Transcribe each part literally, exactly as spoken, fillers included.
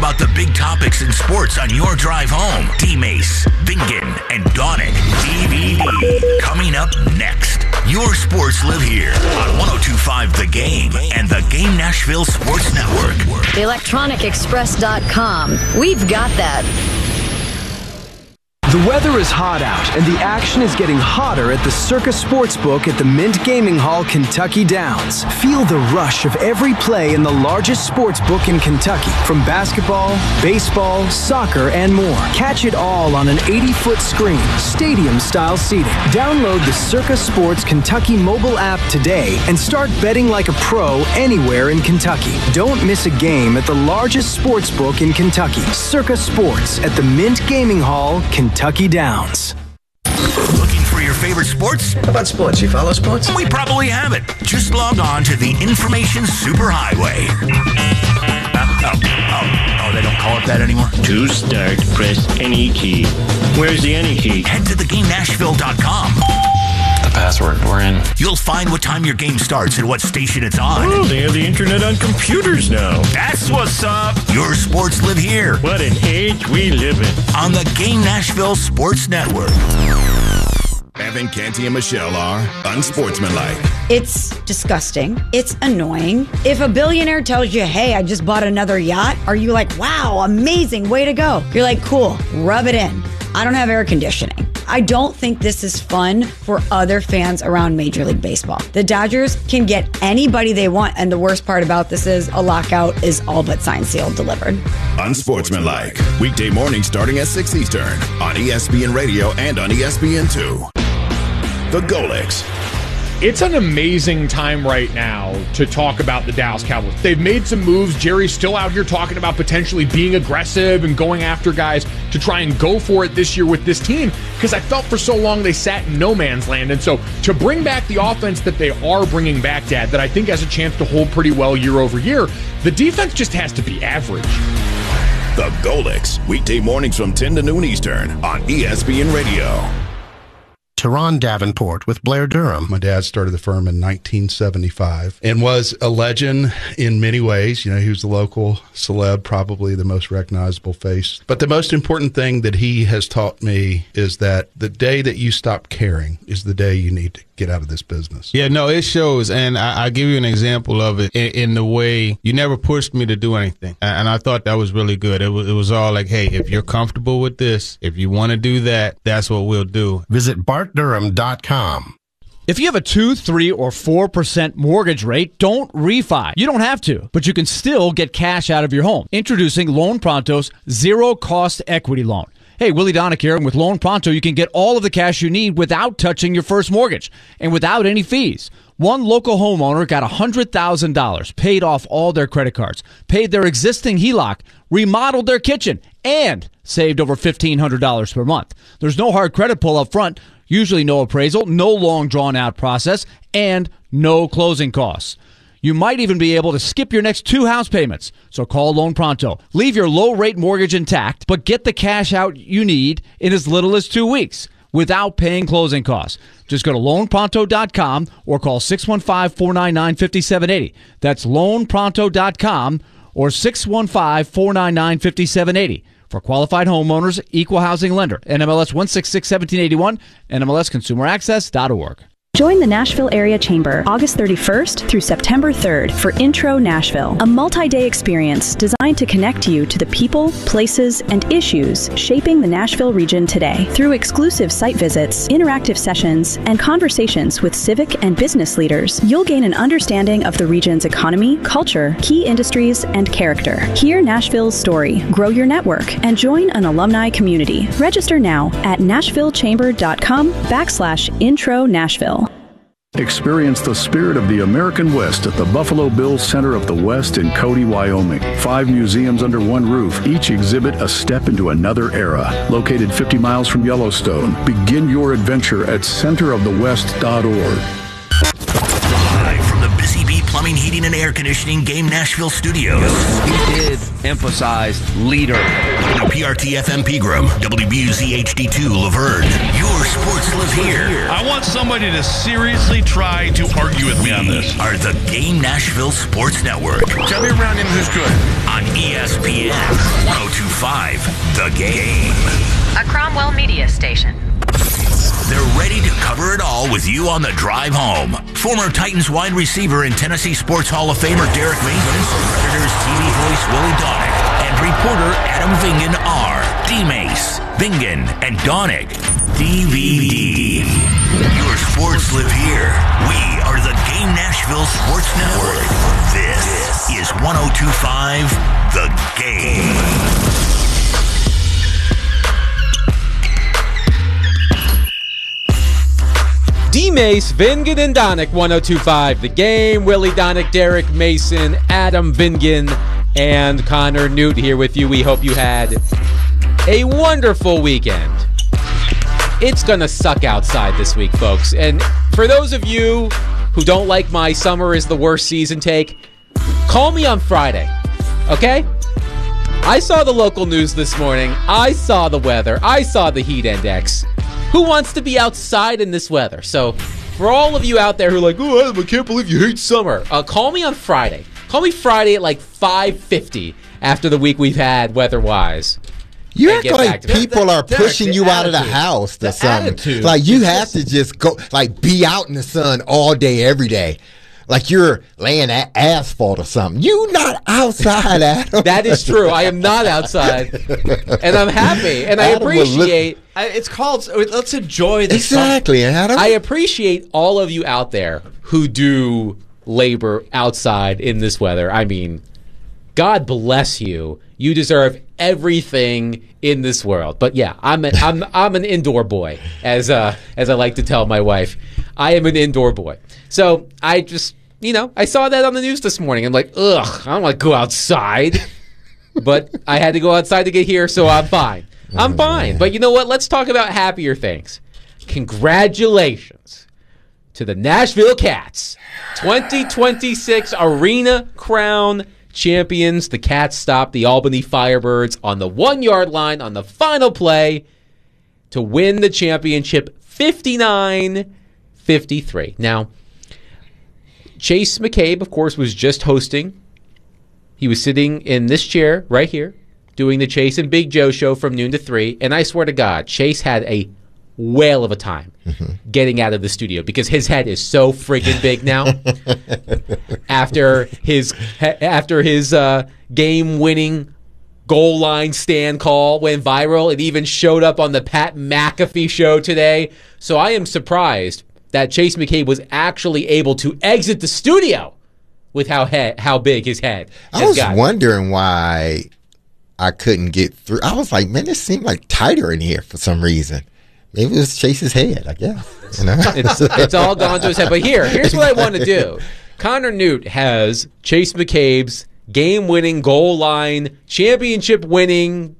about the big topics in sports on your drive home. D-Mace, Bingen, and Donick. D V D. Coming up next. Your sports live here on one oh two point five The Game and the Game Nashville Sports Network. the electronic express dot com. We've got that. The weather is hot out, and the action is getting hotter at the Circa Sportsbook at the Mint Gaming Hall, Kentucky Downs. Feel the rush of every play in the largest sportsbook in Kentucky, from basketball, baseball, soccer, and more. Catch it all on an eighty-foot screen, stadium-style seating. Download the Circa Sports Kentucky mobile app today and start betting like a pro anywhere in Kentucky. Don't miss a game at the largest sportsbook in Kentucky, Circa Sports at the Mint Gaming Hall, Kentucky. Kentucky Downs. Looking for your favorite sports? How about sports? You follow sports? We probably have it. Just log on to the Information Superhighway. Uh, oh, oh, oh, they don't call it that anymore? To start, press any key. Where's the any key? Head to the game nashville dot com. The password, we're in. You'll find what time your game starts and what station it's on. Oh, they have the internet on computers now. That's what's up. Your sports live here. What an age we live in. On the Game Nashville Sports Network. Evan, Canty, and Michelle are unsportsmanlike. It's disgusting. It's annoying. If a billionaire tells you, hey, I just bought another yacht, are you like, wow, amazing, way to go? You're like, cool, rub it in. I don't have air conditioning. I don't think this is fun for other fans around Major League Baseball. The Dodgers can get anybody they want, and the worst part about this is a lockout is all but signed, sealed, delivered. Unsportsmanlike. Weekday morning starting at six Eastern on E S P N Radio and on E S P N two. The Golics. It's an amazing time right now to talk about the Dallas Cowboys. They've made some moves. Jerry's still out here talking about potentially being aggressive and going after guys to try and go for it this year with this team, because I felt for so long they sat in no man's land. And so to bring back the offense that they are bringing back, Dad, that I think has a chance to hold pretty well year over year, the defense just has to be average. The Golics. Weekday mornings from ten to noon Eastern on E S P N Radio. Teron Davenport with Blair Durham. My dad started the firm in nineteen seventy-five and was a legend in many ways. You know, he was the local celeb, probably the most recognizable face. But the most important thing that he has taught me is that the day that you stop caring is the day you need to get out of this business. Yeah, no, it shows. And I, I'll give you an example of it in, in the way you never pushed me to do anything. And I thought that was really good. It was, it was all like, hey, if you're comfortable with this, if you want to do that, that's what we'll do. Visit bart durham dot com. If you have a two, three, or four percent mortgage rate, don't refi. You don't have to, but you can still get cash out of your home. Introducing Loan Pronto's zero-cost equity loan. Hey, Willie Donick here, and with Loan Pronto, you can get all of the cash you need without touching your first mortgage and without any fees. One local homeowner got one hundred thousand dollars, paid off all their credit cards, paid their existing H E L O C, remodeled their kitchen, and saved over fifteen hundred dollars per month. There's no hard credit pull up front, usually no appraisal, no long drawn-out process, and no closing costs. You might even be able to skip your next two house payments. So call Loan Pronto. Leave your low-rate mortgage intact, but get the cash out you need in as little as two weeks without paying closing costs. Just go to loan pronto dot com or call six one five, four nine nine, five seven eight zero. That's loan pronto dot com or six one five, four nine nine, five seven eight zero. For qualified homeowners, equal housing lender. N M L S one six six, one seven eight one, N M L S consumer access dot org. Join the Nashville Area Chamber August thirty-first through September third for Intro Nashville, a multi-day experience designed to connect you to the people, places, and issues shaping the Nashville region today. Through exclusive site visits, interactive sessions, and conversations with civic and business leaders, you'll gain an understanding of the region's economy, culture, key industries, and character. Hear Nashville's story, grow your network, and join an alumni community. Register now at nashvillechamber.com backslash intro Nashville. Experience the spirit of the American West at the Buffalo Bills Center of the West in Cody, Wyoming. Five museums under one roof, each exhibit a step into another era. Located fifty miles from Yellowstone, begin your adventure at center of the west dot org. Live from the Busy Bee Plumbing Plumbing, Heating, and Air Conditioning Game Nashville Studios. He did emphasize leader. W P R T F M Pegram, W B U Z H D two Laverne. Your sports live here. I want somebody to seriously try to argue with me on this. Are the Game Nashville Sports Network. Tell me around him who's good. On E S P N one oh two point five, The Game. A Cromwell Media station. They're ready to cover it all with you on the drive home. Former Titans wide receiver and Tennessee Sports Hall of Famer Derek Mason, Predators T V voice Willie Donick, and reporter Adam Vingan are D-Mace, Vingan, and Donick. D V D. Your sports live here. We are the Game Nashville Sports Network. This is one oh two point five, The Game. D-Mace, Vingan, and Donick, one oh two point five The Game. Willie Donick, Derek Mason, Adam Vingan, and Connor Newt here with you. We hope you had a wonderful weekend. It's going to suck outside this week, folks. And for those of you who don't like my summer is the worst season take, call me on Friday, okay? I saw the local news this morning. I saw the weather. I saw the heat index. Who wants to be outside in this weather? So for all of you out there who are like, oh, Adam, I can't believe you hate summer, uh, call me on Friday. Call me Friday at like five fifty after the week we've had weather-wise. You act like people are pushing you out of the house or something. Like you have to just go, like be out in the sun all day, every day. Like you're laying a- asphalt or something. You not outside, Adam. That is true. I am not outside, and I'm happy, and I Adam appreciate. I, it's called. Let's enjoy the exactly, summer. Adam. I appreciate all of you out there who do labor outside in this weather. I mean, God bless you. You deserve everything in this world. But yeah, I'm a, I'm I'm an indoor boy, as uh as I like to tell my wife. I am an indoor boy. So I just. You know, I saw that on the news this morning. I'm like, ugh, I don't want to go outside. But I had to go outside to get here, so I'm fine. I'm fine. But you know what? Let's talk about happier things. Congratulations to the Nashville Cats. twenty twenty-six Arena Crown champions. The Cats stopped the Albany Firebirds on the one-yard line on the final play to win the championship fifty-nine fifty-three. Now, Chase McCabe, of course, was just hosting. He was sitting in this chair right here doing the Chase and Big Joe show from noon to three. And I swear to God, Chase had a whale of a time mm-hmm. getting out of the studio because his head is so friggin' big now. after his after his uh, game-winning goal line stand call went viral, it even showed up on the Pat McAfee show today. So I am surprised that Chase McCabe was actually able to exit the studio with how he- how big his head has I was gotten. wondering why I couldn't get through. I was like, man, this seemed like tighter in here for some reason. Maybe it was Chase's head, I guess. You know? it's, it's all gone to his head. But here, here's what I want to do. Connor Newt has Chase McCabe's game-winning, goal line, championship-winning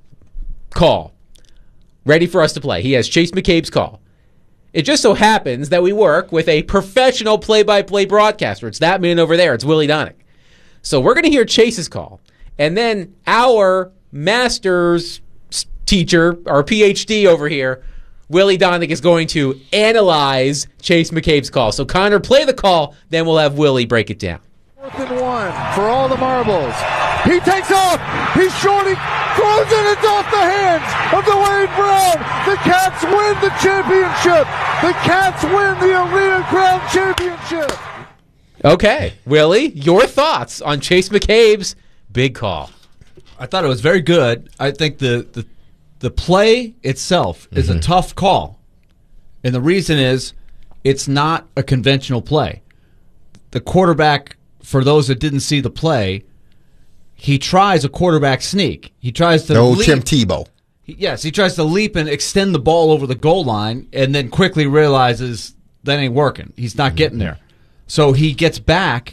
call ready for us to play. He has Chase McCabe's call. It just so happens that we work with a professional play-by-play broadcaster. It's that man over there. It's Willie Donick. So we're going to hear Chase's call. And then our master's teacher, our P H D over here, Willie Donick, is going to analyze Chase McCabe's call. So Connor, play the call, then we'll have Willie break it down. Fourth and one for all the marbles. He takes off. He's shorting. Throws it. It's off the hands of the Wade Brown. The Cats win the championship. The Cats win the Arena Crown championship. Okay, Willie, your thoughts on Chase McCabe's big call? I thought it was very good. I think the the, the play itself is mm-hmm. a tough call. And the reason is it's not a conventional play. The quarterback, for those that didn't see the play, he tries a quarterback sneak. He tries to the old leap. Tim Tebow. He, yes, he tries to leap and extend the ball over the goal line and then quickly realizes that ain't working. He's not mm-hmm. getting there. So he gets back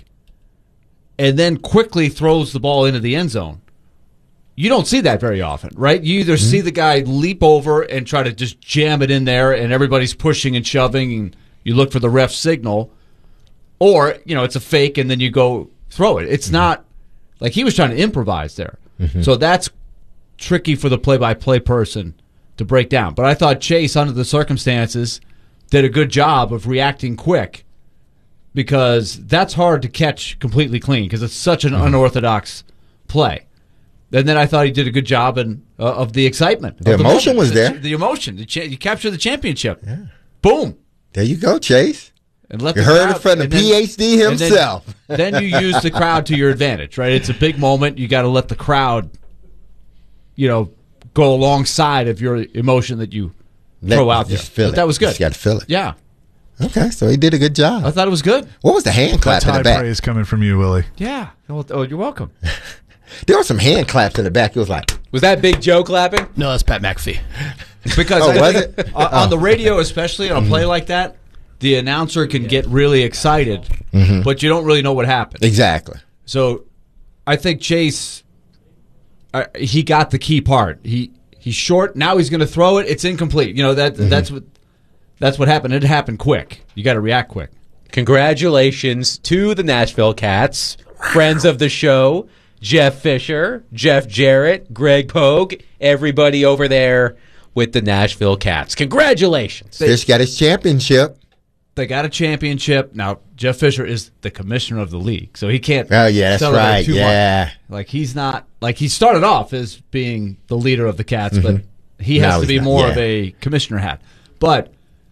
and then quickly throws the ball into the end zone. You don't see that very often, right? You either mm-hmm. see the guy leap over and try to just jam it in there and everybody's pushing and shoving and you look for the ref signal, or you know it's a fake and then you go throw it. It's mm-hmm. not like he was trying to improvise there. Mm-hmm. So that's tricky for the play-by-play person to break down. But I thought Chase, under the circumstances, did a good job of reacting quick, because that's hard to catch completely clean because it's such an mm-hmm. unorthodox play. And then I thought he did a good job in, uh, of the excitement. The emotion the was the, there. The emotion. The cha- you captured the championship. Yeah. Boom. There you go, Chase. And let you the heard crowd, it from the P H D then, himself. Then, then you use the crowd to your advantage, right? It's a big moment. You got to let the crowd, you know, go alongside of your emotion that you let, throw out there. Feel but it. That was good. You got to feel it. Yeah. Okay, so he did a good job. I thought it was good. What was the hand clap That's in the high back? praise coming from you, Willie. Yeah. Oh, oh you're welcome. There were some hand claps in the back. It was like, was that Big Joe clapping? No, that's Pat McAfee. Because oh, I was think, it? uh, oh. on the radio, especially on a play like that, the announcer can get really excited, mm-hmm. but you don't really know what happened. Exactly. So I think Chase, uh, he got the key part. He he's short. Now he's going to throw it. It's incomplete. You know that mm-hmm. that's what that's what happened. It happened quick. You got to react quick. Congratulations to the Nashville Cats, friends of the show, Jeff Fisher, Jeff Jarrett, Greg Pogue, everybody over there with the Nashville Cats. Congratulations. Fish got his championship. They got a championship. Now, Jeff Fisher is the commissioner of the league, so he can't Oh, yeah, that's celebrate right. too Yeah. much. Like, he's not, like, he started off as being the leader of the Cats, mm-hmm. but he has no, to be not. more yeah. of a commissioner hat. But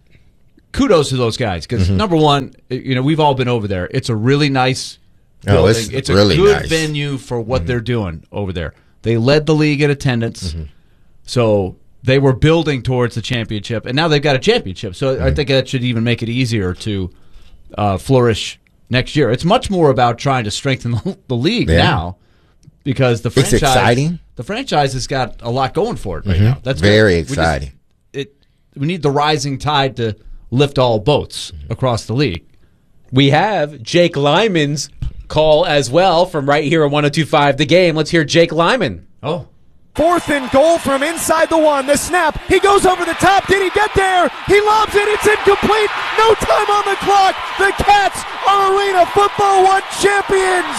kudos to those guys, because mm-hmm. number one, you know, we've all been over there. It's a really nice building. Oh, it's it's really a good nice. venue for what mm-hmm. they're doing over there. They led the league in attendance, mm-hmm. so they were building towards the championship, and now they've got a championship. So mm-hmm. I think that should even make it easier to uh, flourish next year. It's much more about trying to strengthen the, the league yeah. now, because the franchise, it's exciting. The franchise has got a lot going for it right mm-hmm. now. That's very good. exciting. We, just, it, we need the rising tide to lift all boats mm-hmm. across the league. We have Jake Lyman's call as well from right here at one oh two point five The Game. Let's hear Jake Lyman. Oh. Fourth and goal from inside the one. The snap. He goes over the top. Did he get there? He lobs it. It's incomplete. No time on the clock. The Cats are Arena Football One champions.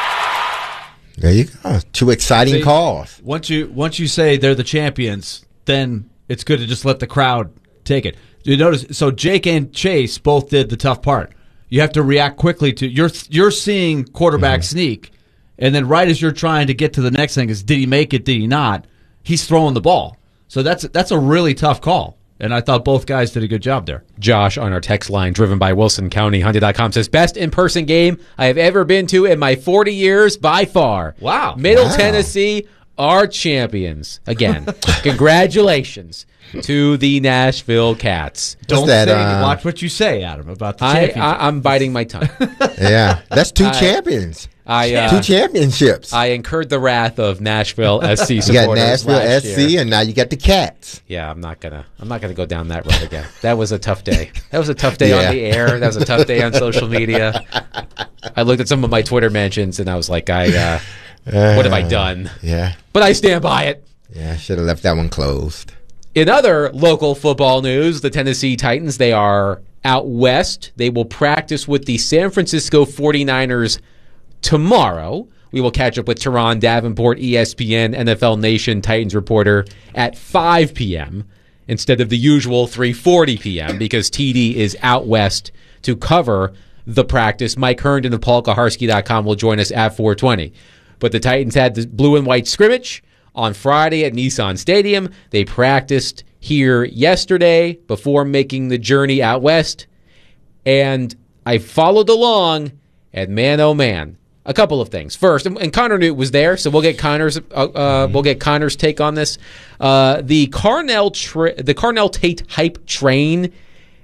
There you go. Two exciting See, calls. Once you once you say they're the champions, then it's good to just let the crowd take it. You notice? So Jake and Chase both did the tough part. You have to react quickly to you're you're seeing quarterback mm-hmm. sneak. And then right as you're trying to get to the next thing is, did he make it, did he not? He's throwing the ball. So that's that's a really tough call. And I thought both guys did a good job there. Josh on our text line, driven by Wilson County Hyundai dot com, says, best in-person game I have ever been to in my forty years by far. Wow. Middle wow. Tennessee are champions. Again, congratulations to the Nashville Cats. Don't that, say, uh, watch what you say, Adam, about the I, championship. I, I'm biting my tongue. Yeah, that's two I- champions. I, uh, two championships. I incurred the wrath of Nashville S C you supporters. got Nashville last S C, year. and now you got the Cats. Yeah, I'm not gonna. I'm not gonna go down that road again. That was a tough day. That was a tough day Yeah. on the air. That was a tough day on social media. I looked at some of my Twitter mentions, and I was like, I, uh, what have I done? Yeah, But I stand by it. yeah. Should have left that one closed. In other local football news, the Tennessee Titans, they are out west. They will practice with the San Francisco forty-niners tomorrow. We will catch up with Teron Davenport, E S P N, N F L Nation Titans reporter at five p.m. instead of the usual three forty p.m. because T D is out west to cover the practice. Mike Herndon of Paul Kaharski dot com will join us at four twenty. But the Titans had the blue and white scrimmage on Friday at Nissan Stadium. They practiced here yesterday before making the journey out west. And I followed along, and man, oh man, a couple of things. First, and, and Connor Newt was there, so we'll get Connor's uh, uh, mm-hmm. we'll get Connor's take on this. Uh, the Carnell tra- the Carnell Tate hype train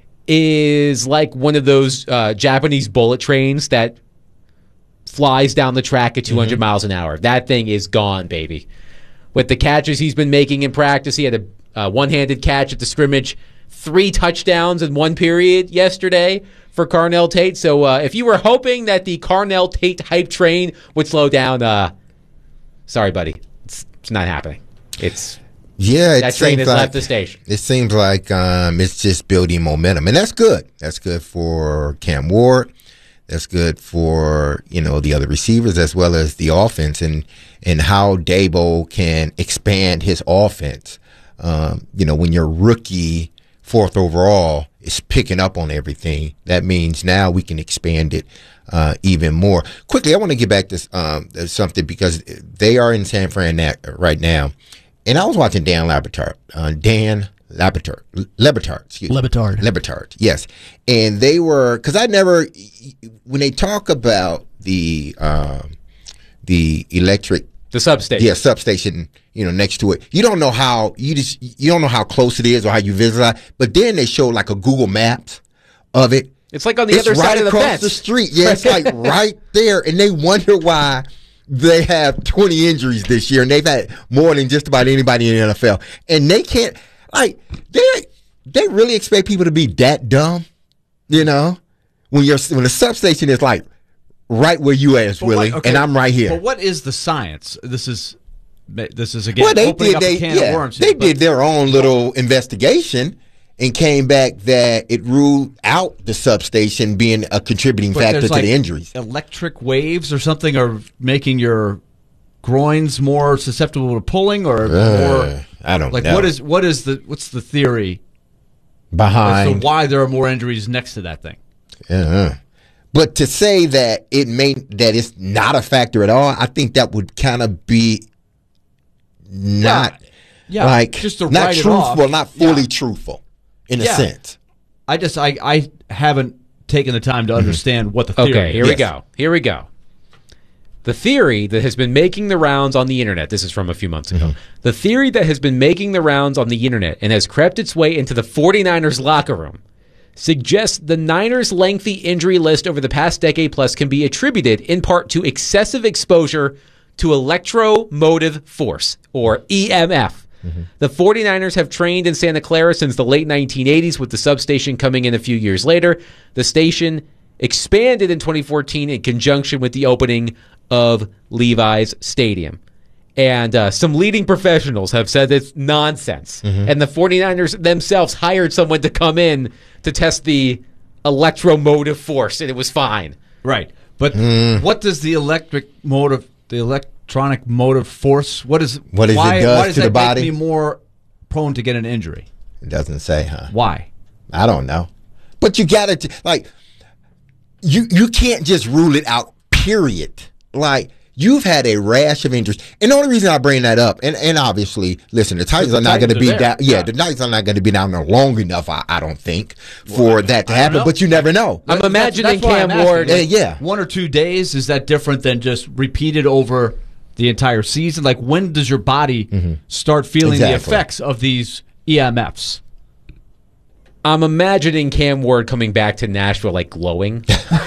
is like one of those uh, Japanese bullet trains that flies down the track at two hundred mm-hmm. miles an hour. That thing is gone, baby. With the catches he's been making in practice, he had a uh, one-handed catch at the scrimmage, three touchdowns in one period yesterday for Carnell Tate. So uh, if you were hoping that the Carnell Tate hype train would slow down, uh, sorry, buddy. It's, it's not happening. It's yeah, it that train has like, left the station. It seems like um, it's just building momentum, and that's good. That's good for Cam Ward. That's good for, you know, the other receivers as well as the offense, and and how Dabo can expand his offense. Um, you know, when your rookie fourth overall is picking up on everything, that means now we can expand it uh, even more. Quickly, I want to get back to um, something, because they are in San Fran right now. And I was watching Dan Labertard, uh, Dan Labertard, Labertard, excuse me. Labertard. Labertard, yes. And they were, because I never, when they talk about the um, the electric, the substation, yeah, substation, you know, next to it, you don't know how you just you don't know how close it is or how you visualize. But then they show like a Google Maps of it. It's like on the it's other right side of the across fence. the street. Yeah, it's like right there, and they wonder why they have twenty injuries this year, and they've had more than just about anybody in the N F L. And they can't, like, they they really expect people to be that dumb, you know? When you're when the substation is like right where you at, Willie, what, okay, and I'm right here. But what is the science? This is this is again well, they opening did up they a can yeah, of worms. They Here, did their own little investigation and came back that it ruled out the substation being a contributing but factor to like the injuries. Electric waves or something are making your groins more susceptible to pulling, or Uh, more. I don't like know. what is what is the what's the theory Behind as to why there are more injuries next to that thing? Uh-huh. But to say that it may that it's not a factor at all, I think that would kind of be not Yeah, like just to not write it truthful, off. not fully Yeah. truthful in Yeah. a sense. I just I I haven't taken the time to understand what the theory. Okay, here is. we go. Here we go. The theory that has been making the rounds on the internet, this is from a few months ago. Mm-hmm. The theory that has been making the rounds on the internet and has crept its way into the 49ers locker room suggests the Niners' lengthy injury list over the past decade plus can be attributed in part to excessive exposure to electromotive force, or E M F. Mm-hmm. The 49ers have trained in Santa Clara since the late nineteen eighties, with the substation coming in a few years later. The station expanded in twenty fourteen in conjunction with the opening of Levi's Stadium. And uh, some leading professionals have said it's nonsense. Mm-hmm. And the 49ers themselves hired someone to come in to test the electromotive force, and it was fine. Right. But Mm. what does the electric motive, the electronic motive force, what is What is it why, does why does to that the body? make me more prone to get an injury? It doesn't say, huh? Why? I don't know. But you got to, like, you you can't just rule it out, period. Like, you've had a rash of injuries. And the only reason I bring that up, and, and obviously, listen, the Titans the are not going to Titans be are there. down. Yeah, Yeah. the Titans are not going to be down there long enough, I, I don't think, for Well, I- that to I don't happen. know. But you never know. I'm That's- imagining that's why Cam I'm asking. Ward. Yeah, yeah. One or two days, is that different than just repeated over the entire season? Like, when does your body start feeling the Exactly. effects of these E M Fs? I'm imagining Cam Ward coming back to Nashville, like, glowing.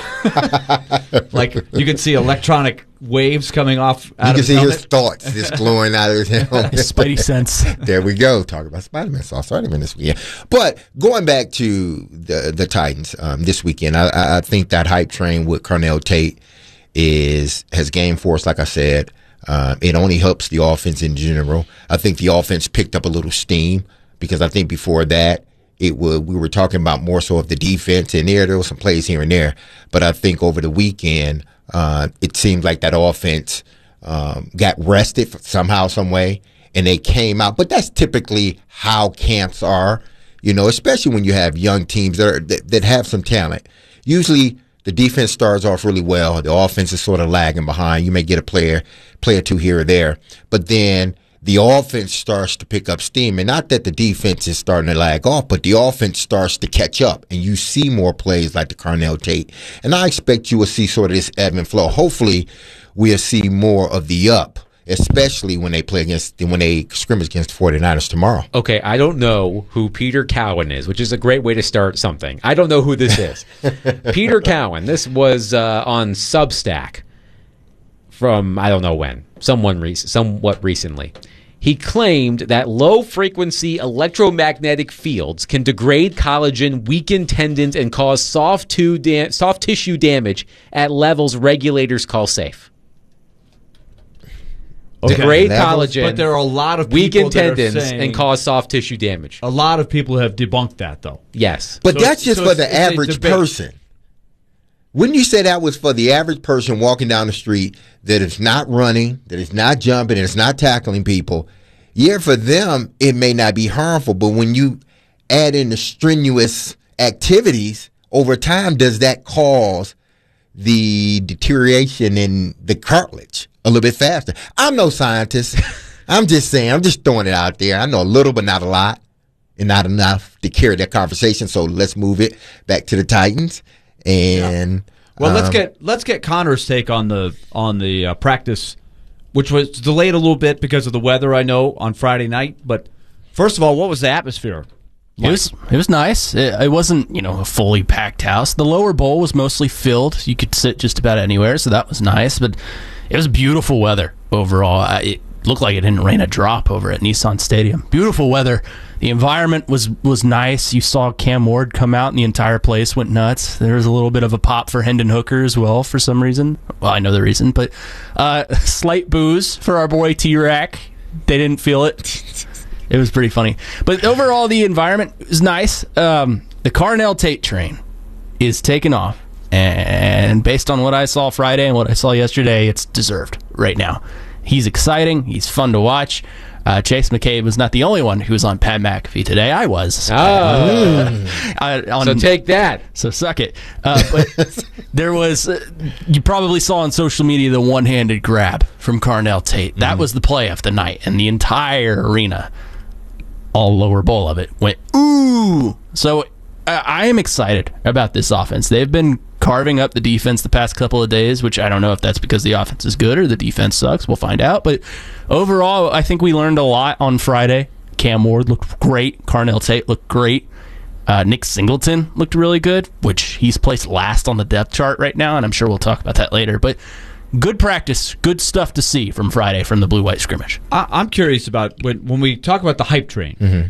Like, you can see electronic waves coming off out You of can his see helmet. his thoughts just glowing out of his helmet. His spidey sense. There we go. Talk about Spider-Man. So I started him this weekend. But going back to the the Titans um, this weekend, I, I I think that hype train with Carnell Tate is has gained force. Like I said, um, it only helps the offense in general. I think the offense picked up a little steam because I think before that it was we were talking about more so of the defense, and there there was some plays here and there. But I think over the weekend, uh, it seemed like that offense um, got rested somehow, some way, and they came out. But that's typically how camps are, you know, especially when you have young teams that are, that, that have some talent. Usually the defense starts off really well. The offense is sort of lagging behind. You may get a player, player or two here or there, but then the offense starts to pick up steam. And not that the defense is starting to lag off, but the offense starts to catch up, and you see more plays like the Carnell Tate. And I expect you will see sort of this ebb and flow. Hopefully we'll see more of the up, especially when they play against, when they scrimmage against the 49ers tomorrow. Okay, I don't know who Peter Cowan is, which is a great way to start something. I don't know who this is. Peter Cowan, this was uh, on Substack from, I don't know when, someone re- somewhat recently. He claimed that low-frequency electromagnetic fields can degrade collagen, weaken tendons, and cause soft, to da- soft tissue damage at levels regulators call safe. Okay. Degrade Levels, collagen, but there are a lot of people weaken that are tendons, saying- and cause soft tissue damage. A lot of people have debunked that, though. Yes. But So that's it's- just so for it's- the it's a average debate. person. Wouldn't you say that was for the average person walking down the street that is not running, that is not jumping, that is not tackling people? Yeah, for them, it may not be harmful, but when you add in the strenuous activities over time, does that cause the deterioration in the cartilage a little bit faster? I'm no scientist. I'm just saying, I'm just throwing it out there. I know a little, but not a lot, and not enough to carry that conversation. So let's move it back to the Titans. And yeah. well, um, let's get let's get Connor's take on the on the uh, practice, which was delayed a little bit because of the weather. I know on Friday night, but first of all, what was the atmosphere? Like? It was it was nice. It, it wasn't you know a fully packed house. The lower bowl was mostly filled. You could sit just about anywhere, so that was nice. But it was beautiful weather overall. I, it looked like it didn't rain a drop over at Nissan Stadium. Beautiful weather. The environment was, was nice. You saw Cam Ward come out and the entire place went nuts. There was a little bit of a pop for Hendon Hooker as well for some reason. Well, I know the reason, but uh, slight boos for our boy T-Rack. They didn't feel it. It was pretty funny. But overall, the environment was nice. Um, the Carnell Tate train is taking off. And based on what I saw Friday and what I saw yesterday, it's deserved right now. He's exciting. He's fun to watch. Uh, Chase McCabe was not the only one who was on Pat McAfee today. I was. Oh. uh, on, so take that. So suck it. Uh, but there was, uh, you probably saw on social media the one-handed grab from Carnell Tate. That mm-hmm. was the play of the night. And the entire arena, all lower bowl of it, went, ooh. So uh, I am excited about this offense. They've been carving up the defense the past couple of days, which I don't know if that's because the offense is good or the defense sucks. We'll find out. But overall, I think we learned a lot on Friday. Cam Ward looked great. Carnell Tate looked great. Uh, Nick Singleton looked really good, which he's placed last on the depth chart right now, and I'm sure we'll talk about that later. But good practice, good stuff to see from Friday from the blue-white scrimmage. I- I'm curious about when, when we talk about the hype train. Mm-hmm.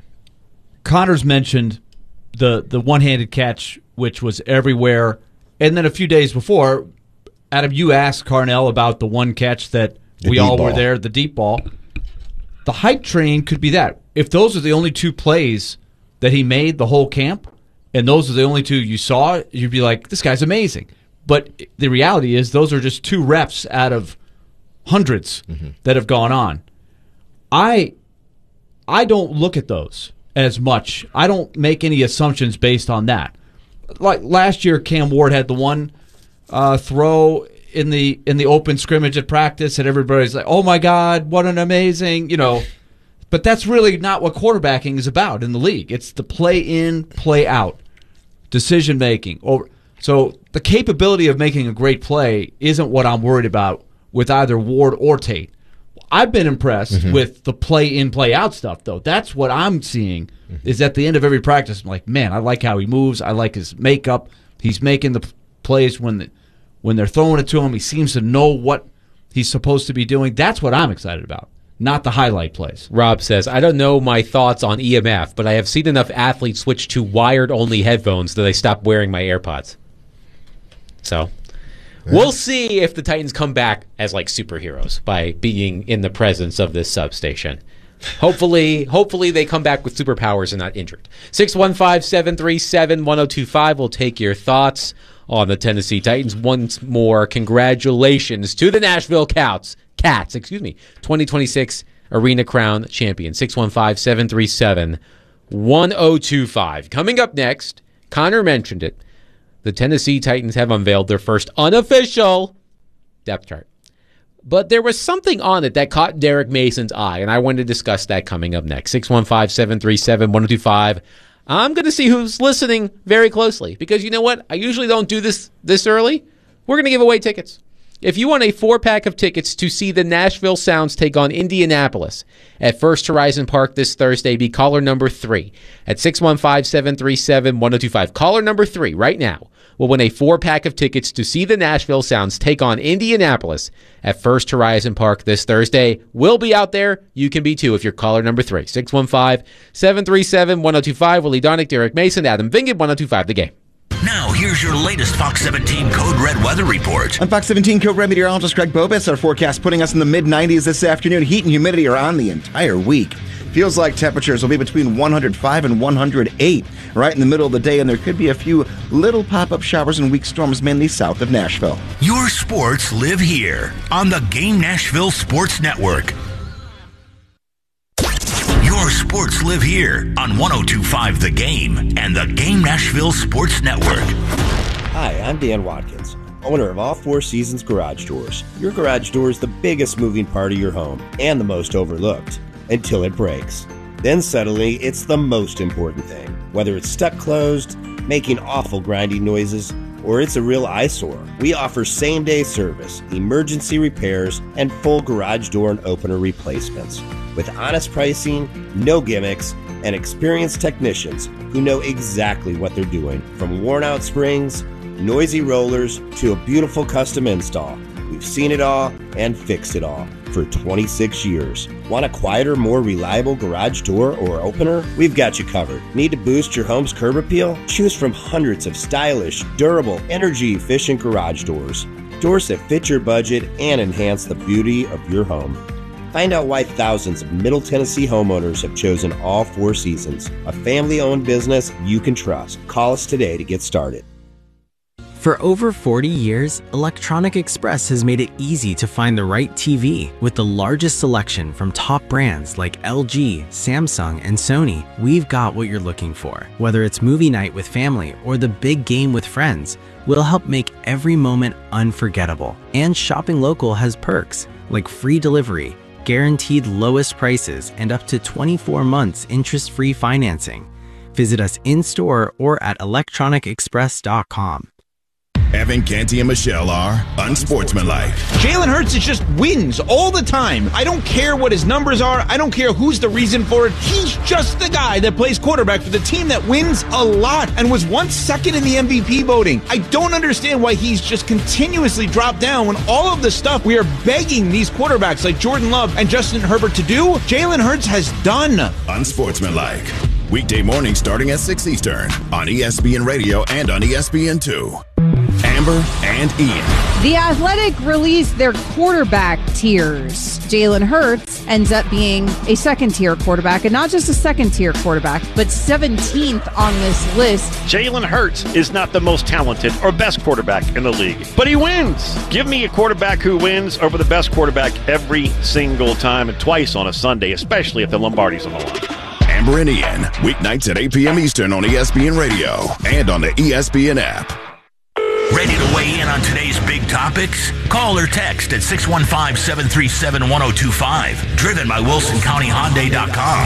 Connor's mentioned the the one-handed catch, which was everywhere. And then a few days before, Adam, you asked Carnell about the one catch that the we all ball. were there, the deep ball. The hype train could be that. If those are the only two plays that he made the whole camp, and those are the only two you saw, you'd be like, this guy's amazing. But the reality is those are just two reps out of hundreds mm-hmm. that have gone on. I I don't look at those as much. I don't make any assumptions based on that. Like last year, Cam Ward had the one uh, throw in the in the open scrimmage at practice, and everybody's like, "Oh my God, what an amazing!" You know, but that's really not what quarterbacking is about in the league. It's the play in, play out, decision making. Or so the capability of making a great play isn't what I'm worried about with either Ward or Tate. I've been impressed mm-hmm. with the play-in, play-out stuff, though. That's what I'm seeing mm-hmm. is at the end of every practice, I'm like, man, I like how he moves. I like his makeup. He's making the plays when the, when they're throwing it to him. He seems to know what he's supposed to be doing. That's what I'm excited about, not the highlight plays. Rob says, I don't know my thoughts on E M F, but I have seen enough athletes switch to wired-only headphones that I stopped wearing my AirPods. So... we'll see if the Titans come back as like superheroes by being in the presence of this substation. Hopefully, hopefully they come back with superpowers and not injured. six one five, seven three seven, one oh two five will take your thoughts on the Tennessee Titans. Once more, congratulations to the Nashville Cats. Cats, excuse me, twenty twenty-six Arena Crown champion. six one five, seven three seven, one oh two five. Coming up next, Connor mentioned it. The Tennessee Titans have unveiled their first unofficial depth chart. But there was something on it that caught Derek Mason's eye, and I want to discuss that coming up next. six one five, seven three seven, one oh two five. I'm going to see who's listening very closely, because you know what? I usually don't do this this early. We're going to give away tickets. If you want a four-pack of tickets to see the Nashville Sounds take on Indianapolis at First Horizon Park this Thursday, be caller number three at six one five, seven three seven, one oh two five. Caller number three right now will win a four-pack of tickets to see the Nashville Sounds take on Indianapolis at First Horizon Park this Thursday. We'll be out there. You can be too if you're caller number three. six one five, seven three seven, one oh two five. Willie Donick, Derek Mason, Adam Vingan, one oh two five The Game. Now, here's your latest Fox seventeen Code Red weather report. I'm Fox seventeen Code Red meteorologist Greg Bobis. Our forecast putting us in the mid nineties this afternoon. Heat and humidity are on the entire week. Feels like temperatures will be between one hundred five and one hundred eight right in the middle of the day, and there could be a few little pop-up showers and weak storms mainly south of Nashville. Your sports live here on the Game Nashville Sports Network. Your sports live here on one oh two point five The Game and the Game Nashville Sports Network. Hi, I'm Dan Watkins, owner of All Four Seasons Garage Doors. Your garage door is the biggest moving part of your home and the most overlooked until it breaks. Then suddenly, it's the most important thing. Whether it's stuck closed, making awful grinding noises, or it's a real eyesore, we offer same-day service, emergency repairs, and full garage door and opener replacements. With honest pricing, no gimmicks, and experienced technicians who know exactly what they're doing. From worn-out springs, noisy rollers, to a beautiful custom install. We've seen it all and fixed it all for twenty-six years. Want a quieter, more reliable garage door or opener? We've got you covered. Need to boost your home's curb appeal? Choose from hundreds of stylish, durable, energy-efficient garage doors. Doors that fit your budget and enhance the beauty of your home. Find out why thousands of Middle Tennessee homeowners have chosen All Four Seasons, a family-owned business you can trust. Call us today to get started. For over forty years, Electronic Express has made it easy to find the right T V. With the largest selection from top brands like L G, Samsung, and Sony, we've got what you're looking for. Whether it's movie night with family or the big game with friends, we'll help make every moment unforgettable. And shopping local has perks like free delivery, guaranteed lowest prices, and up to twenty-four months interest-free financing. Visit us in-store or at electronic express dot com. Evan, Canty, and Michelle are unsportsmanlike. Jalen Hurts just wins all the time. I don't care what his numbers are. I don't care who's the reason for it. He's just the guy that plays quarterback for the team that wins a lot and was once second in the M V P voting. I don't understand why he's just continuously dropped down when all of the stuff we are begging these quarterbacks like Jordan Love and Justin Herbert to do, Jalen Hurts has done. Unsportsmanlike. Weekday mornings starting at six Eastern on E S P N Radio and on E S P N two. Amber and Ian. The Athletic released their quarterback tiers. Jalen Hurts ends up being a second-tier quarterback, and not just a second-tier quarterback, but seventeenth on this list. Jalen Hurts is not the most talented or best quarterback in the league, but he wins. Give me a quarterback who wins over the best quarterback every single time and twice on a Sunday, especially if the Lombardi's on the line. Amber and Ian, weeknights at eight p.m. Eastern on E S P N Radio and on the E S P N app. Ready to weigh in on today's big topics? Call or text at six one five, seven three seven, one oh two five. Driven by Wilson County Hyundai dot com.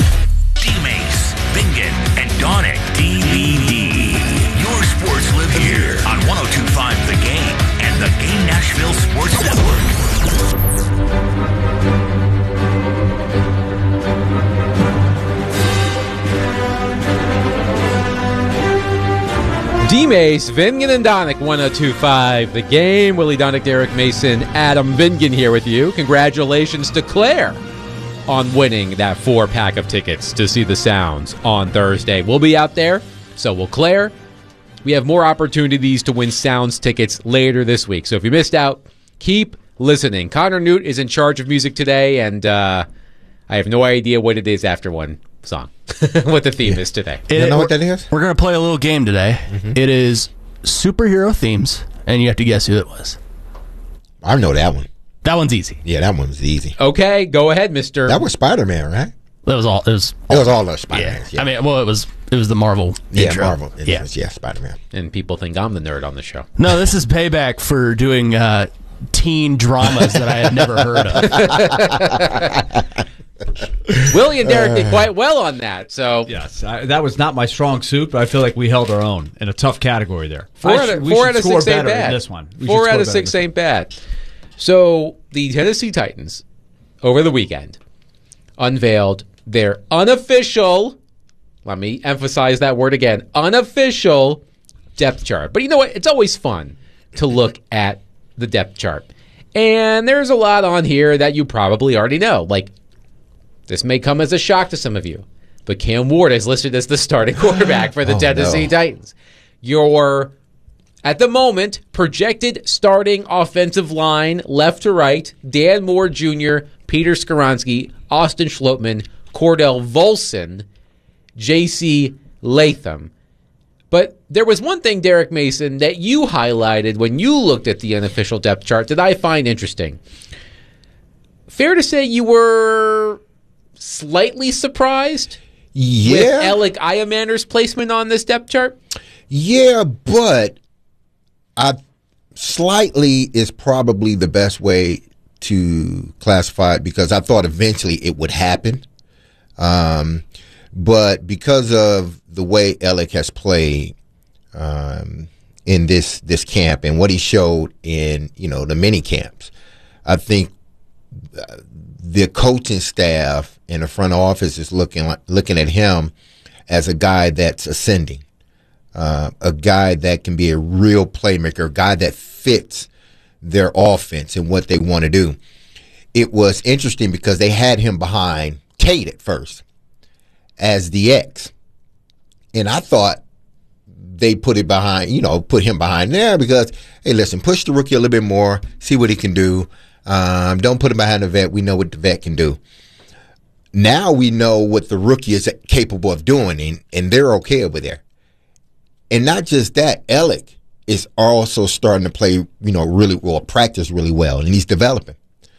D-Mace, Bingen, and Donick D V D. Your sports live here on one oh two point five The Game and the Game Nashville Sports Network. D-Mace, Vingan and Donick, one oh two point five The Game. Willie Donick, Derek Mason, Adam Vingan here with you. Congratulations to Claire on winning that four-pack of tickets to see the Sounds on Thursday. We'll be out there, so will Claire. We have more opportunities to win Sounds tickets later this week. So if you missed out, keep listening. Connor Newt is in charge of music today, and uh, I have no idea what it is after one song. What the theme yeah. is today. It, you know what that is? We're going to play a little game today. Mm-hmm. It is superhero themes, and you have to guess who it was. I know that one. That one's easy. Yeah, that one's easy. Okay, go ahead, Mister That was Spider-Man, right? That was all. It was. It was all those Spider-Man. Yeah. yeah. I mean, well, it was. It was the Marvel. Yeah, intro. Marvel. It yeah, was, yeah, Spider-Man. And people think I'm the nerd on the show. No, this is payback for doing uh, teen dramas that I had never heard of. Willie and Derek did quite well on that. So yes, I, that was not my strong suit, but I feel like we held our own in a tough category there. Four out of, four out of six ain't bad. This one, we four out of six ain't bad. So the Tennessee Titans over the weekend unveiled their unofficial. Let me emphasize that word again: unofficial depth chart. But you know what? It's always fun to look at the depth chart, and there's a lot on here that you probably already know, like. This may come as a shock to some of you, but Cam Ward is listed as the starting quarterback for the oh, Tennessee no. Titans. Your, at the moment, projected starting offensive line, left to right, Dan Moore Junior, Peter Skoronski, Austin Schlottman. Cordell Volson, J C Latham. But there was one thing, Derek Mason, that you highlighted when you looked at the unofficial depth chart that I find interesting. Fair to say you were slightly surprised yeah. with Alec Ayamander's placement on this depth chart? Yeah, but I slightly is probably the best way to classify it because I thought eventually it would happen. Um, but because of the way Alec has played um, in this this camp and what he showed in you know the mini camps, I think the coaching staff and the front office is looking looking at him as a guy that's ascending, uh, a guy that can be a real playmaker, a guy that fits their offense and what they want to do. It was interesting because they had him behind Tate at first as the X. And I thought they put it behind, you know, put him behind there because, hey, listen, push the rookie a little bit more, see what he can do. Um, don't put him behind the vet. We know what the vet can do. Now we know what the rookie is capable of doing, and, and they're okay over there. And not just that, Alec is also starting to play, you know, really well, practice really well, and he's developing.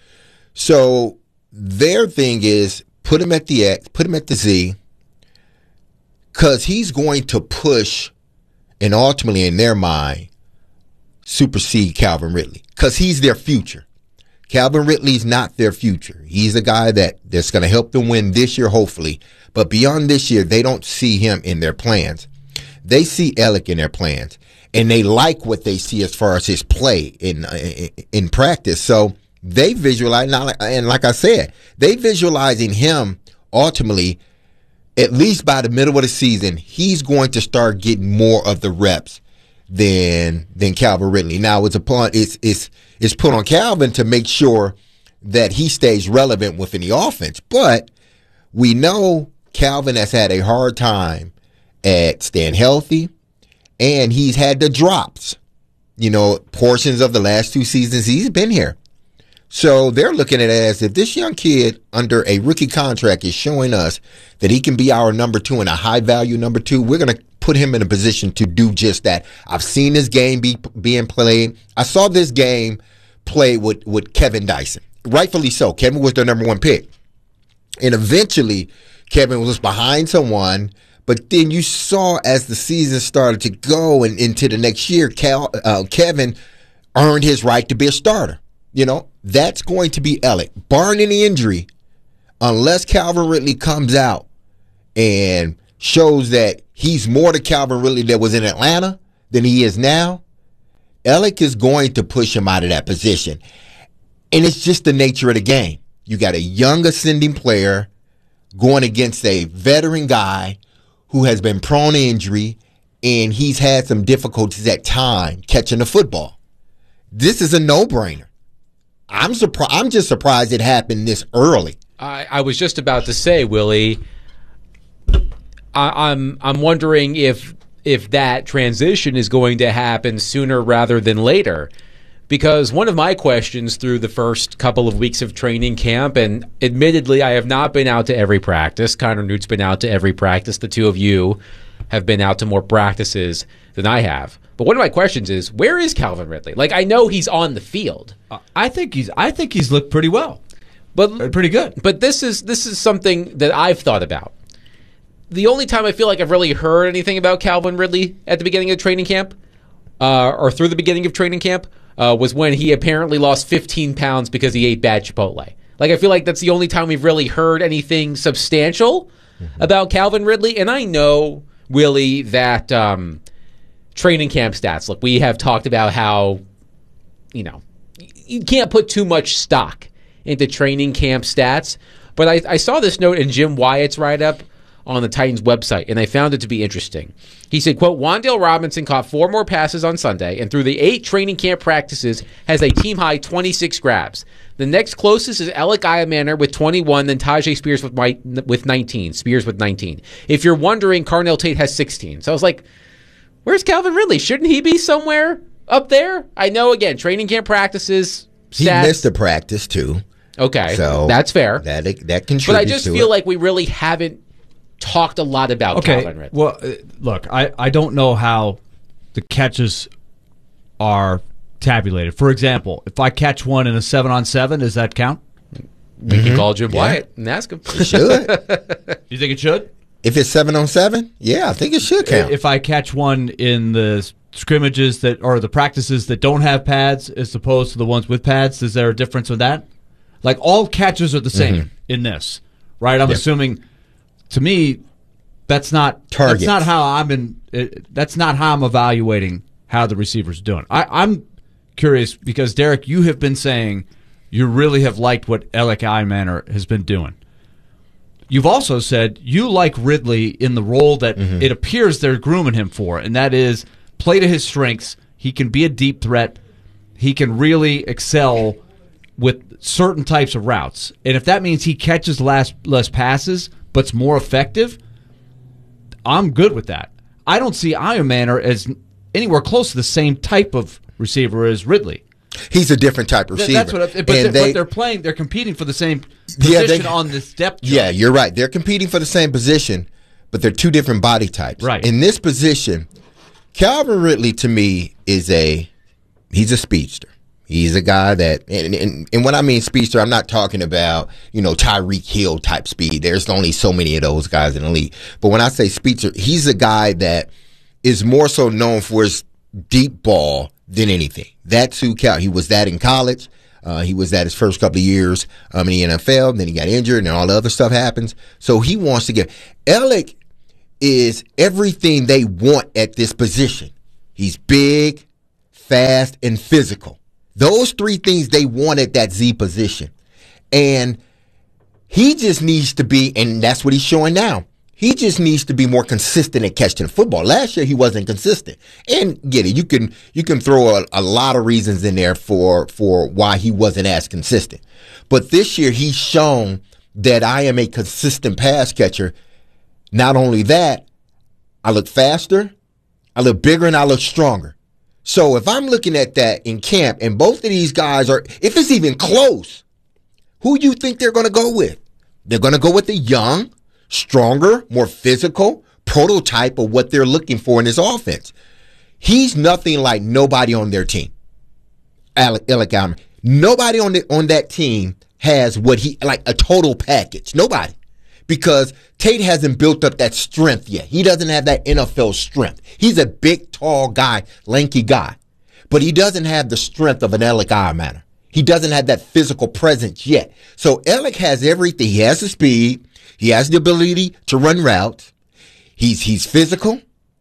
So their thing is put him at the X, put him at the Z, because he's going to push and ultimately, in their mind, supersede Calvin Ridley because he's their future. Calvin Ridley's not their future. He's a guy that, that's going to help them win this year, hopefully. But beyond this year, they don't see him in their plans. They see Alec in their plans, and they like what they see as far as his play in in, in practice. So they visualize, and like I said, they visualizing him ultimately. At least by the middle of the season, he's going to start getting more of the reps than than Calvin Ridley. Now it's upon it's it's it's put on Calvin to make sure that he stays relevant within the offense. But we know Calvin has had a hard time at staying healthy, and he's had the drops. You know, portions of the last two seasons he's been here. So they're looking at it as if this young kid under a rookie contract is showing us that he can be our number two and a high-value number two, we're going to put him in a position to do just that. I've seen this game be being played. I saw this game played with, with Kevin Dyson. Rightfully so. Kevin was their number one pick. And eventually, Kevin was behind someone, but then you saw as the season started to go and into the next year, Cal, uh, Kevin earned his right to be a starter. You know, that's going to be Alec. Barring any injury, unless Calvin Ridley comes out and shows that he's more the Calvin Ridley that was in Atlanta than he is now, Alec is going to push him out of that position. And it's just the nature of the game. You got a young ascending player going against a veteran guy who has been prone to injury, and he's had some difficulties at time catching the football. This is a no-brainer. I'm surprised. I'm just surprised it happened this early. I, I was just about to say, Willie, I, I'm I'm wondering if if that transition is going to happen sooner rather than later. Because one of my questions through the first couple of weeks of training camp, and admittedly I have not been out to every practice. Connor Newt's been out to every practice. The two of you have been out to more practices than I have. But one of my questions is, where is Calvin Ridley? Like, I know he's on the field. Uh, I think he's I think he's looked pretty well. But pretty good. But this is this is something that I've thought about. The only time I feel like I've really heard anything about Calvin Ridley at the beginning of training camp, uh, or through the beginning of training camp, uh, was when he apparently lost fifteen pounds because he ate bad Chipotle. Like, I feel like that's the only time we've really heard anything substantial mm-hmm. about Calvin Ridley. And I know, Willie, that um, training camp stats. Look, we have talked about how, you know, you can't put too much stock into training camp stats. But I, I saw this note in Jim Wyatt's write-up on the Titans website, and I found it to be interesting. He said, quote, Wan'Dale Robinson caught four more passes on Sunday, and through the eight training camp practices has a team-high twenty-six grabs. The next closest is Alec Ayamander with twenty-one, then Tajay Spears with with nineteen. Spears with nineteen. If you're wondering, Carnell Tate has sixteen. So I was like, where's Calvin Ridley? Shouldn't he be somewhere up there? I know, again, training camp practices, stats. He missed a practice, too. Okay, so that's fair. That that contributes. But I just to feel it. like we really haven't talked a lot about okay, Calvin Ridley. Well, uh, look, I, I don't know how the catches are tabulated. For example, if I catch one in a seven on seven, does that count? We Mm-hmm. can call Jim Yeah. Wyatt and ask him. It should. You think it should? If it's seven on seven, yeah, I think it should count. If I catch one in the scrimmages that or the practices that don't have pads as opposed to the ones with pads, is there a difference with that? Like all catches are the same Mhm. in this, right? I'm Yep. assuming. To me, that's not Targets. That's not how I'm in. It, that's not how I'm evaluating how the receiver's doing. I, I'm curious because Derek, you have been saying you really have liked what Alec Imanner has been doing. You've also said you like Ridley in the role that Mm-hmm. it appears they're grooming him for, and that is play to his strengths. He can be a deep threat. He can really excel with certain types of routes. And if that means he catches less, less passes but's more effective, I'm good with that. I don't see Imanner as anywhere close to the same type of receiver as Ridley. He's a different type of Th- receiver. That's what. I, but, And they're, they- but they're playing. They're competing for the same Yeah, position they- on this depth chart. Yeah, you're right. They're competing for the same position, but they're two different body types. Right. In this position, Calvin Ridley to me is a he's a speedster. He's a guy that, and, and, and when I mean speedster, I'm not talking about, you know, Tyreek Hill type speed. There's only so many of those guys in the league. But when I say speedster, he's a guy that is more so known for his deep ball than anything. That's who Cal. He was that in college. Uh, he was that his first couple of years um, in the N F L. Then he got injured and all the other stuff happens. So he wants to get. Alec is everything they want at this position. He's big, fast, and physical. Those three things they want at that Z position. And he just needs to be, and that's what he's showing now. He just needs to be more consistent at catching the football. Last year he wasn't consistent. And get it, you can you can throw a, a lot of reasons in there for for why he wasn't as consistent. But this year he's shown that I am a consistent pass catcher. Not only that, I look faster, I look bigger, and I look stronger. So if I'm looking at that in camp, and both of these guys are, if it's even close, who do you think they're going to go with? They're going to go with the young, stronger, more physical prototype of what they're looking for in this offense. He's nothing like nobody on their team. Alec, Alec Imanner. Nobody on the, on that team has what he, like a total package. Nobody. Because Tate hasn't built up that strength yet. He doesn't have that N F L strength. He's a big, tall guy, lanky guy. But he doesn't have the strength of an Alec Imanner. He doesn't have that physical presence yet. So Alec has everything. He has the speed. He has the ability to run routes. He's he's physical.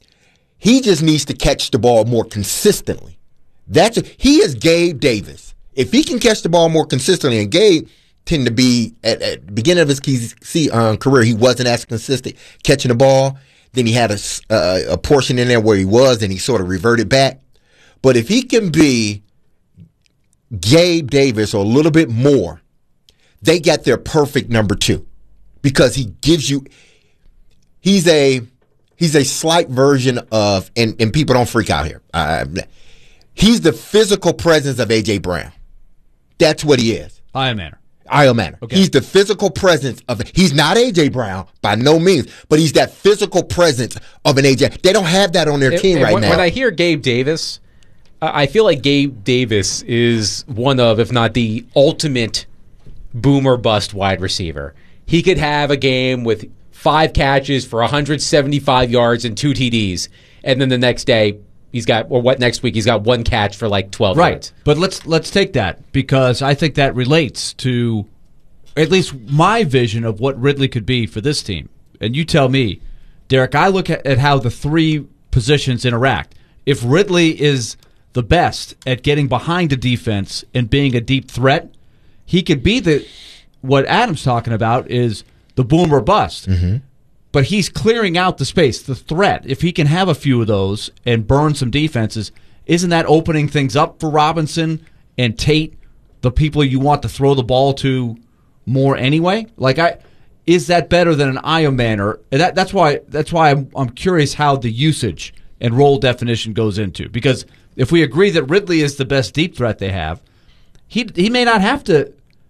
He just needs to catch the ball more consistently. That's a, he is Gabe Davis. If he can catch the ball more consistently, and Gabe tend to be at, at the beginning of his key, um, career, he wasn't as consistent catching the ball. Then he had a, uh, a portion in there where he was, and he sort of reverted back. But if he can be Gabe Davis or a little bit more, they got their perfect number two, because he gives you. He's a he's a slight version of, and, and people don't freak out here. Uh, he's the physical presence of A J Brown. That's what he is. Imanner. Imanner. Okay. He's the physical presence of. He's not A J Brown by no means, but he's that physical presence of an A J. They don't have that on their It- team it- right when, now. When I hear Gabe Davis, I I feel like Gabe Davis is one of, if not the ultimate boom or bust wide receiver. He could have a game with five catches for one hundred seventy-five yards and two T Ds, and then the next day he's got, or what next week he's got one catch for like twelve Right. yards. But let's let's take that, because I think that relates to at least my vision of what Ridley could be for this team. And you tell me, Derek, I look at, at how the three positions interact. If Ridley is the best at getting behind a defense and being a deep threat, he could be the what Adam's talking about is the boom or bust. Mm-hmm. But he's clearing out the space, the threat. If he can have a few of those and burn some defenses, isn't that opening things up for Robinson and Tate, the people you want to throw the ball to more anyway? Like, I is that better than an Imanner? And that that's why that's why I'm I'm curious how the usage and role definition goes into, because if we agree that Ridley is the best deep threat they have, he he may not have to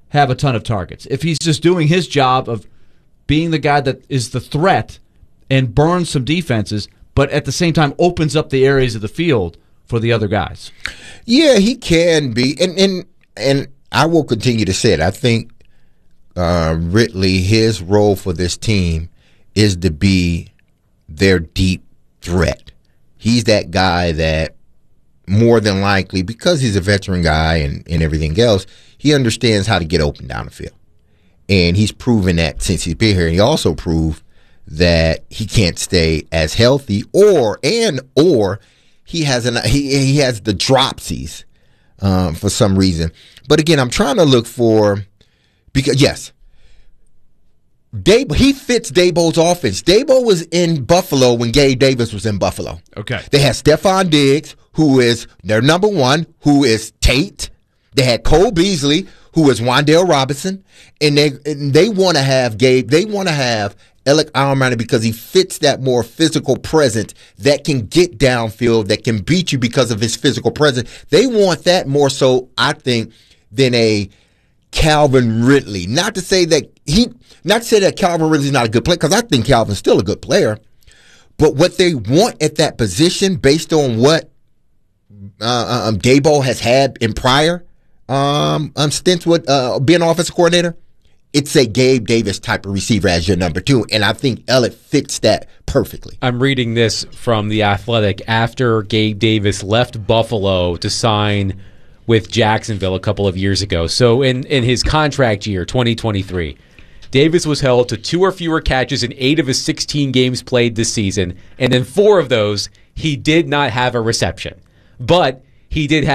have a ton of targets. If he's just doing his job of being the guy that is the threat and burns some defenses, but at the same time opens up the areas of the field for the other guys. Yeah, he can be. And and, and I will continue to say it. I think uh, Ridley, his role for this team is to be their deep threat. He's that guy that more than likely, because he's a veteran guy and, and everything else, he understands how to get open down the field. And he's proven that since he's been here. And he also proved that he can't stay as healthy, or and or he has an he he has the dropsies um, for some reason. But again, I'm trying to look for because yes, Dabo, he fits Dabo's offense. Dabo was in Buffalo when Gabe Davis was in Buffalo. Okay, they had Stephon Diggs, who is their number one, who is Tate. They had Cole Beasley, who is Wan'Dale Robinson, and they and they want to have Gabe. They want to have Alec Almighty because he fits that more physical presence that can get downfield, that can beat you because of his physical presence. They want that more so, I think, than a Calvin Ridley. Not to say that he, not to say that Calvin Ridley's not a good player, because I think Calvin's still a good player. But what they want at that position, based on what uh, um, Dabo has had in prior um, um, stints with uh, being offensive coordinator, it's a Gabe Davis type of receiver as your number two, and I think Elliott fits that perfectly. I'm reading this from The Athletic. After Gabe Davis left Buffalo to sign with Jacksonville a couple of years ago, so in, in his contract year, twenty twenty-three, Davis was held to two or fewer catches in eight of his sixteen games played this season, and in four of those, he did not have a reception. But he did have